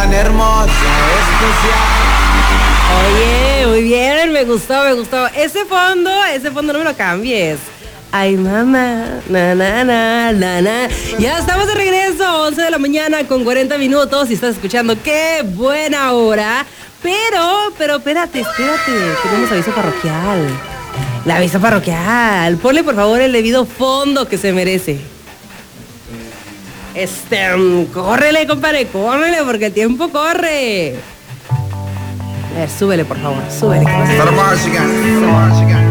tan hermosa, especial. Oye, muy bien, me gustó. Ese fondo no me lo cambies. Ay, mamá, na. Ya estamos de regreso, 11 de la mañana con 40 minutos y estás escuchando ¡Qué buena hora! Pero, espérate, tenemos aviso parroquial. La aviso parroquial. Ponle, por favor, el debido fondo que se merece. Córrele, compadre, córrele, porque el tiempo corre. A ver, súbele, por favor, súbele.